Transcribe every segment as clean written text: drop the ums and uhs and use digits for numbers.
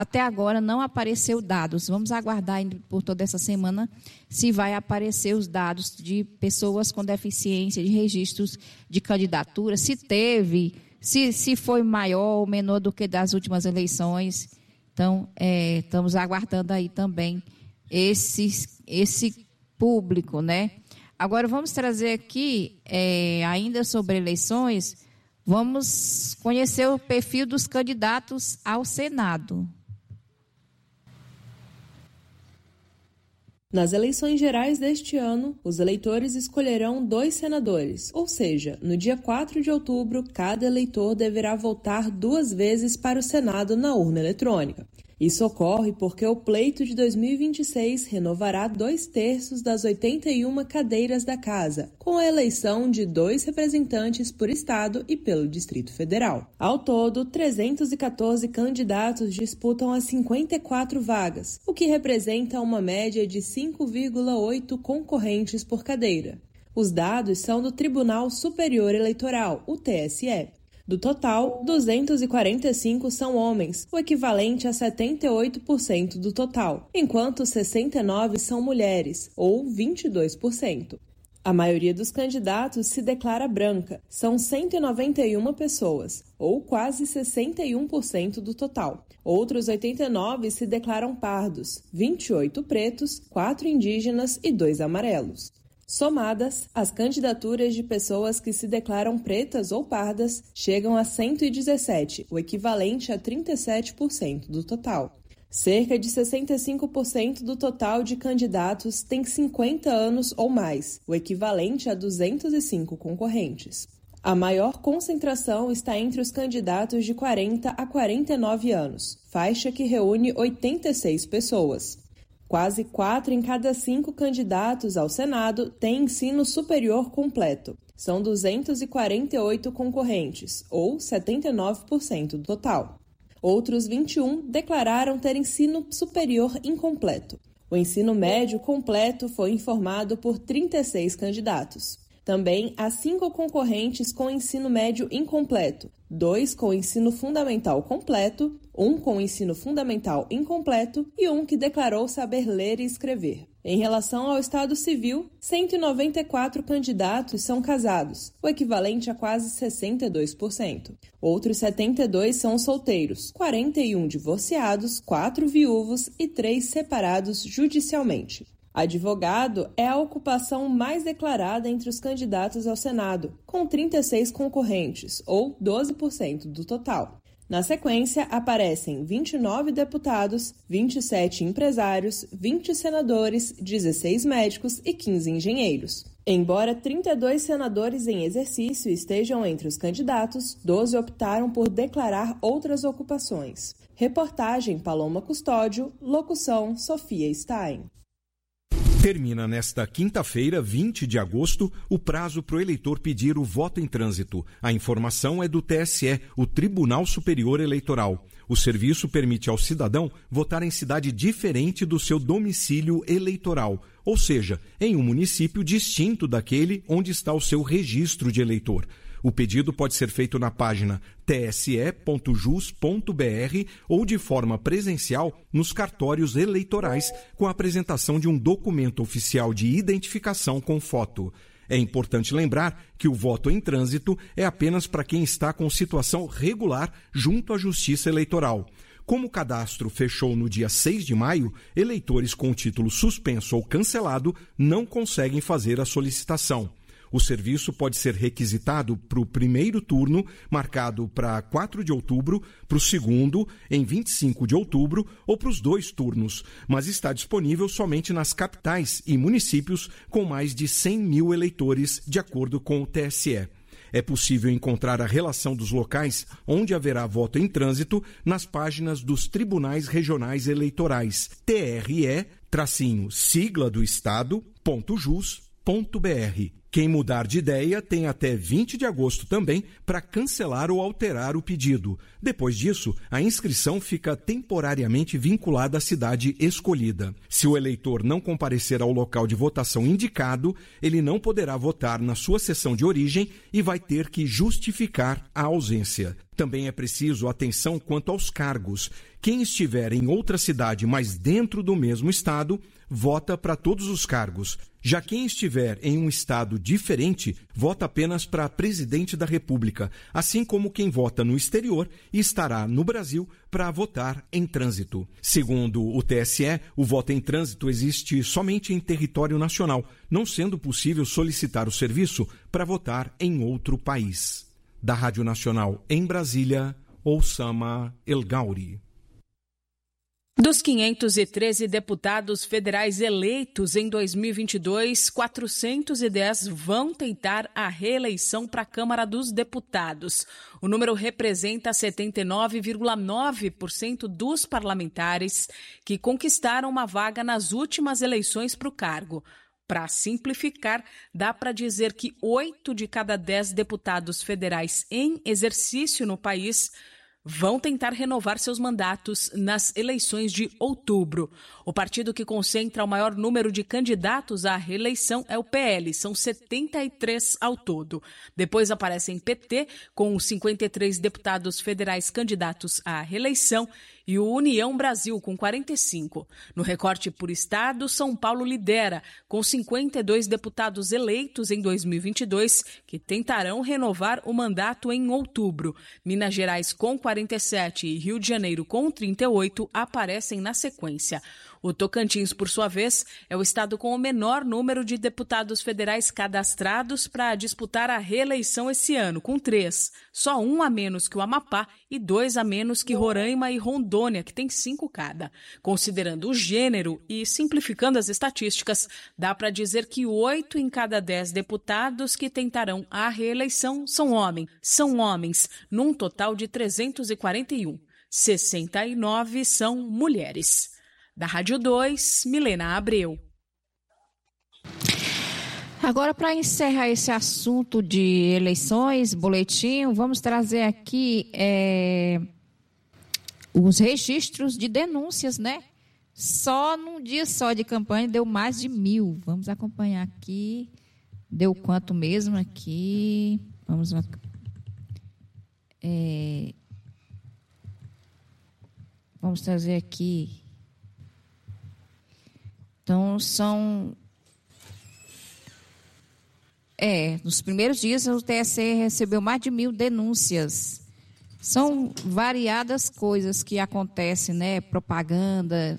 Até agora não apareceu dados. Vamos aguardar por toda essa semana se vai aparecer os dados de pessoas com deficiência, de registros de candidatura, se teve, se foi maior ou menor do que das últimas eleições. Então, estamos aguardando aí também esse público, né? Agora, vamos trazer aqui, ainda sobre eleições, vamos conhecer o perfil dos candidatos ao Senado. Nas eleições gerais deste ano, os eleitores escolherão 2 senadores, ou seja, no dia 4 de outubro, cada eleitor deverá votar 2 vezes para o Senado na urna eletrônica. Isso ocorre porque o pleito de 2026 renovará 2/3 das 81 cadeiras da Casa, com a eleição de 2 representantes por estado e pelo Distrito Federal. Ao todo, 314 candidatos disputam as 54 vagas, o que representa uma média de 5,8 concorrentes por cadeira. Os dados são do Tribunal Superior Eleitoral, o TSE. Do total, 245 são homens, o equivalente a 78% do total, enquanto 69 são mulheres, ou 22%. A maioria dos candidatos se declara branca, são 191 pessoas, ou quase 61% do total. Outros 89 se declaram pardos, 28 pretos, 4 indígenas e 2 amarelos. Somadas, as candidaturas de pessoas que se declaram pretas ou pardas chegam a 117, o equivalente a 37% do total. Cerca de 65% do total de candidatos tem 50 anos ou mais, o equivalente a 205 concorrentes. A maior concentração está entre os candidatos de 40 a 49 anos, faixa que reúne 86 pessoas. Quase 4 em cada 5 candidatos ao Senado têm ensino superior completo. São 248 concorrentes, ou 79% do total. Outros 21 declararam ter ensino superior incompleto. O ensino médio completo foi informado por 36 candidatos. Também há 5 concorrentes com ensino médio incompleto, 2 com ensino fundamental completo, 1 com ensino fundamental incompleto e 1 que declarou saber ler e escrever. Em relação ao Estado Civil, 194 candidatos são casados, o equivalente a quase 62%. Outros 72 são solteiros, 41 divorciados, 4 viúvos e 3 separados judicialmente. Advogado é a ocupação mais declarada entre os candidatos ao Senado, com 36 concorrentes, ou 12% do total. Na sequência, aparecem 29 deputados, 27 empresários, 20 senadores, 16 médicos e 15 engenheiros. Embora 32 senadores em exercício estejam entre os candidatos, 12 optaram por declarar outras ocupações. Reportagem Paloma Custódio, locução Sofia Stein. Termina nesta quinta-feira, 20 de agosto, o prazo para o eleitor pedir o voto em trânsito. A informação é do TSE, o Tribunal Superior Eleitoral. O serviço permite ao cidadão votar em cidade diferente do seu domicílio eleitoral, ou seja, em um município distinto daquele onde está o seu registro de eleitor. O pedido pode ser feito na página tse.jus.br ou de forma presencial nos cartórios eleitorais com a apresentação de um documento oficial de identificação com foto. É importante lembrar que o voto em trânsito é apenas para quem está com situação regular junto à Justiça Eleitoral. Como o cadastro fechou no dia 6 de maio, eleitores com título suspenso ou cancelado não conseguem fazer a solicitação. O serviço pode ser requisitado para o primeiro turno, marcado para 4 de outubro, para o segundo, em 25 de outubro, ou para os 2 turnos, mas está disponível somente nas capitais e municípios com mais de 100 mil eleitores, de acordo com o TSE. É possível encontrar a relação dos locais onde haverá voto em trânsito nas páginas dos Tribunais Regionais Eleitorais, TRE-sigla do Estado.jus.br. Quem mudar de ideia tem até 20 de agosto também para cancelar ou alterar o pedido. Depois disso, a inscrição fica temporariamente vinculada à cidade escolhida. Se o eleitor não comparecer ao local de votação indicado, ele não poderá votar na sua sessão de origem e vai ter que justificar a ausência. Também é preciso atenção quanto aos cargos. Quem estiver em outra cidade, mas dentro do mesmo estado, vota para todos os cargos. Já quem estiver em um estado diferente, vota apenas para presidente da República, assim como quem vota no exterior e estará no Brasil para votar em trânsito. Segundo o TSE, o voto em trânsito existe somente em território nacional, não sendo possível solicitar o serviço para votar em outro país. Da Rádio Nacional em Brasília, Oussama El Gauri. Dos 513 deputados federais eleitos em 2022, 410 vão tentar a reeleição para a Câmara dos Deputados. O número representa 79,9% dos parlamentares que conquistaram uma vaga nas últimas eleições para o cargo. Para simplificar, dá para dizer que 8 de cada 10 deputados federais em exercício no país vão tentar renovar seus mandatos nas eleições de outubro. O partido que concentra o maior número de candidatos à reeleição é o PL, são 73 ao todo. Depois aparecem PT, com 53 deputados federais candidatos à reeleição, e o União Brasil, com 45. No recorte por estado, São Paulo lidera, com 52 deputados eleitos em 2022, que tentarão renovar o mandato em outubro. Minas Gerais, com 47, e Rio de Janeiro, com 38, aparecem na sequência. O Tocantins, por sua vez, é o estado com o menor número de deputados federais cadastrados para disputar a reeleição esse ano, com 3. Só 1 a menos que o Amapá e 2 a menos que Roraima e Rondônia, que tem 5 cada. Considerando o gênero e simplificando as estatísticas, dá para dizer que 8 em cada 10 deputados que tentarão a reeleição são homens, num total de 341. 69 são mulheres. Da Rádio 2, Milena Abreu. Agora, para encerrar esse assunto de eleições, boletim, vamos trazer aqui os registros de denúncias, né? Só num dia só de campanha deu mais de 1.000. Vamos acompanhar aqui. Deu quanto mesmo aqui? Vamos lá. Vamos trazer aqui. Então, nos primeiros dias, o TSE recebeu mais de 1.000 denúncias. São variadas coisas que acontecem, né? Propaganda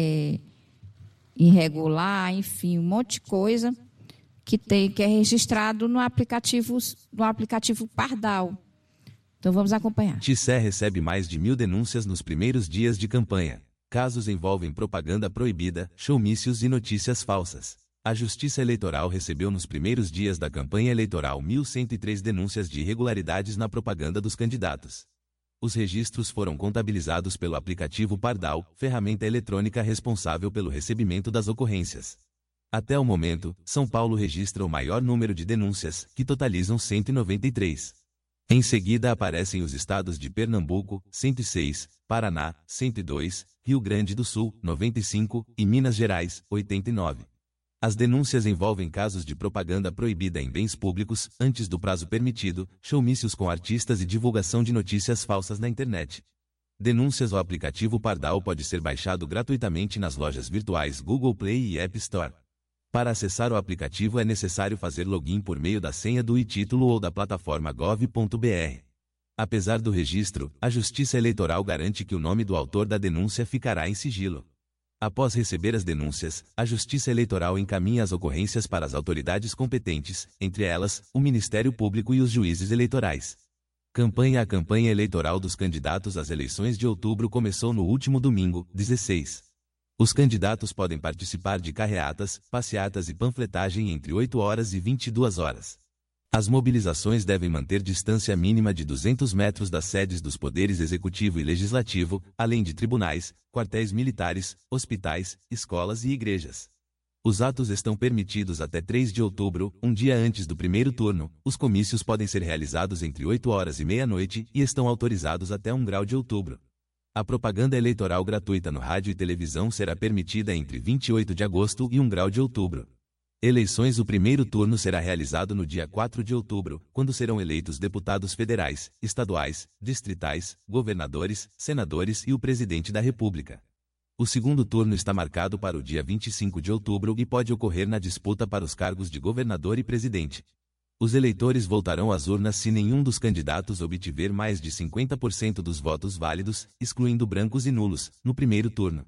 irregular, enfim, um monte de coisa que é registrado no aplicativo Pardal. Então, vamos acompanhar. TSE recebe mais de 1.000 denúncias nos primeiros dias de campanha. Casos envolvem propaganda proibida, showmícios e notícias falsas. A Justiça Eleitoral recebeu nos primeiros dias da campanha eleitoral 1.103 denúncias de irregularidades na propaganda dos candidatos. Os registros foram contabilizados pelo aplicativo Pardal, ferramenta eletrônica responsável pelo recebimento das ocorrências. Até o momento, São Paulo registra o maior número de denúncias, que totalizam 193. Em seguida aparecem os estados de Pernambuco, 106, Paraná, 102, Rio Grande do Sul, 95 e Minas Gerais, 89. As denúncias envolvem casos de propaganda proibida em bens públicos, antes do prazo permitido, showmícios com artistas e divulgação de notícias falsas na internet. Denúncias ao aplicativo Pardal pode ser baixado gratuitamente nas lojas virtuais Google Play e App Store. Para acessar o aplicativo é necessário fazer login por meio da senha do e-título ou da plataforma gov.br. Apesar do registro, a Justiça Eleitoral garante que o nome do autor da denúncia ficará em sigilo. Após receber as denúncias, a Justiça Eleitoral encaminha as ocorrências para as autoridades competentes, entre elas, o Ministério Público e os juízes eleitorais. A campanha eleitoral dos candidatos às eleições de outubro começou no último domingo, 16. Os candidatos podem participar de carreatas, passeatas e panfletagem entre 8 horas e 22 horas. As mobilizações devem manter distância mínima de 200 metros das sedes dos poderes executivo e legislativo, além de tribunais, quartéis militares, hospitais, escolas e igrejas. Os atos estão permitidos até 3 de outubro, um dia antes do primeiro turno. Os comícios podem ser realizados entre 8 horas e meia-noite e estão autorizados até 1 grau de outubro. A propaganda eleitoral gratuita no rádio e televisão será permitida entre 28 de agosto e 1 grau de outubro. Eleições. O primeiro turno será realizado no dia 4 de outubro, quando serão eleitos deputados federais, estaduais, distritais, governadores, senadores e o presidente da República. O segundo turno está marcado para o dia 25 de outubro e pode ocorrer na disputa para os cargos de governador e presidente. Os eleitores voltarão às urnas se nenhum dos candidatos obtiver mais de 50% dos votos válidos, excluindo brancos e nulos, no primeiro turno.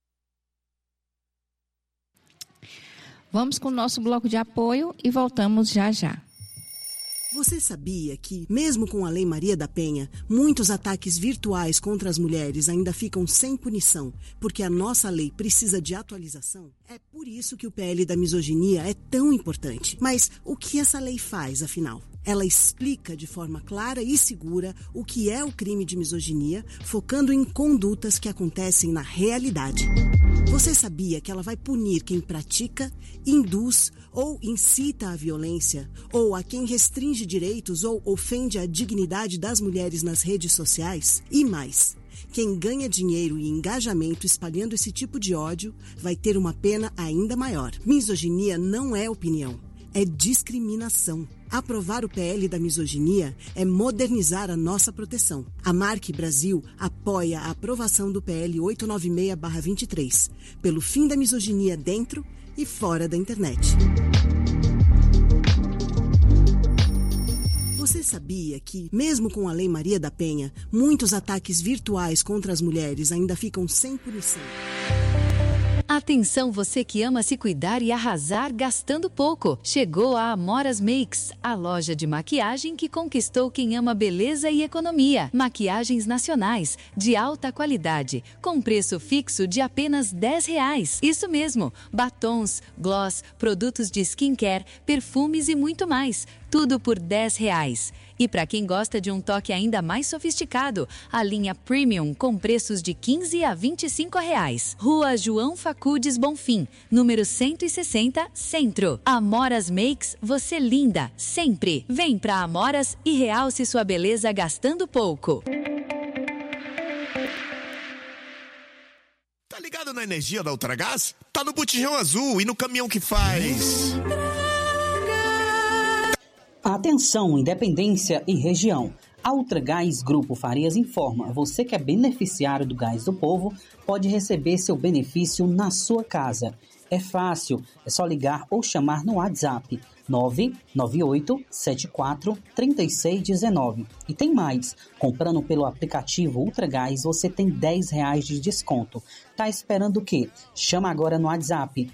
Vamos com o nosso bloco de apoio e voltamos já já. Você sabia que, mesmo com a Lei Maria da Penha, muitos ataques virtuais contra as mulheres ainda ficam sem punição, porque a nossa lei precisa de atualização? É por isso que o PL da misoginia é tão importante. Mas o que essa lei faz, afinal? Ela explica de forma clara e segura o que é o crime de misoginia, focando em condutas que acontecem na realidade. Você sabia que ela vai punir quem pratica, induz ou incita à violência, ou a quem restringe direitos ou ofende a dignidade das mulheres nas redes sociais? E mais, quem ganha dinheiro e engajamento espalhando esse tipo de ódio vai ter uma pena ainda maior. Misoginia não é opinião, é discriminação. Aprovar o PL da misoginia é modernizar a nossa proteção. A Marque Brasil apoia a aprovação do PL 896/23, pelo fim da misoginia dentro e fora da internet. Você sabia que, mesmo com a Lei Maria da Penha, muitos ataques virtuais contra as mulheres ainda ficam sem punição? Atenção, você que ama se cuidar e arrasar gastando pouco. Chegou a Amoras Makes, a loja de maquiagem que conquistou quem ama beleza e economia. Maquiagens nacionais, de alta qualidade, com preço fixo de apenas R$10. Isso mesmo, batons, gloss, produtos de skincare, perfumes e muito mais. Tudo por R$10. E para quem gosta de um toque ainda mais sofisticado, a linha Premium com preços de R$15 a R$25. Rua João Facudes Bonfim, número 160, Centro. Amoras Makes, você linda, sempre. Vem pra Amoras e realce sua beleza gastando pouco. Tá ligado na energia da Ultragás? Tá no botijão azul e no caminhão que faz... Atenção, Independência e região. A Ultragás Grupo Farias informa, você que é beneficiário do Gás do Povo pode receber seu benefício na sua casa. É fácil, é só ligar ou chamar no WhatsApp 998-74-3619. E tem mais, comprando pelo aplicativo Ultragás você tem R$10 de desconto. Tá esperando o quê? Chama agora no WhatsApp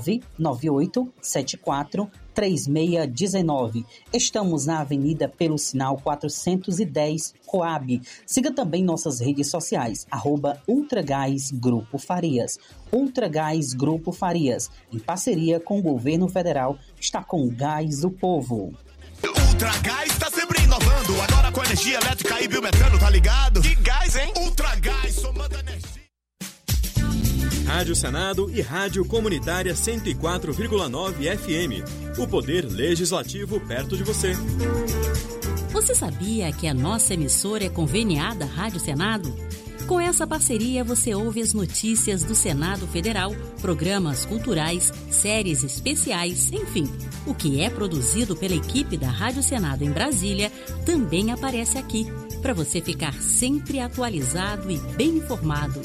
998-74-3619. Estamos na Avenida pelo Sinal 410, Coab. Siga também nossas redes sociais, @Ultragás Grupo Farias. Ultragás Grupo Farias, em parceria com o Governo Federal, está com o Gás do Povo. Ultragás está sempre inovando, agora com energia elétrica e biometano, tá ligado? Que gás, hein? Ultragás, somando energia. Rádio Senado e Rádio Comunitária 104,9 FM. O poder legislativo perto de você. Você sabia que a nossa emissora é conveniada à Rádio Senado? Com essa parceria, você ouve as notícias do Senado Federal, programas culturais, séries especiais, enfim. O que é produzido pela equipe da Rádio Senado em Brasília também aparece aqui, para você ficar sempre atualizado e bem informado.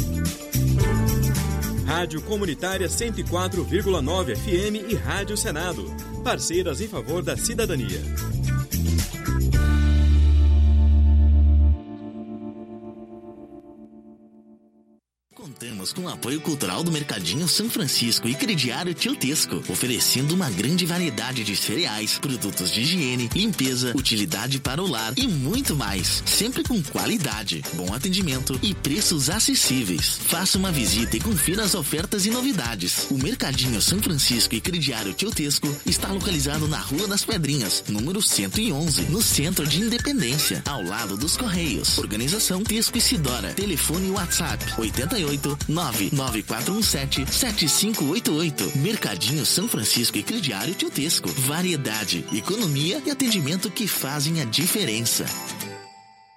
Rádio Comunitária 104,9 FM e Rádio Senado. Parceiras em favor da cidadania. Contamos com o apoio cultural do Mercadinho São Francisco e Crediário Tiotesco, oferecendo uma grande variedade de cereais, produtos de higiene, limpeza, utilidade para o lar e muito mais, sempre com qualidade, bom atendimento e preços acessíveis. Faça uma visita e confira as ofertas e novidades. O Mercadinho São Francisco e Crediário Tiotesco está localizado na Rua das Pedrinhas, número 111, no centro de Independência, ao lado dos Correios. Organização Tesco e Sidora. Telefone WhatsApp 88 99417-7588. Mercadinho São Francisco e Crediário Tio Tesco. Variedade, economia e atendimento que fazem a diferença.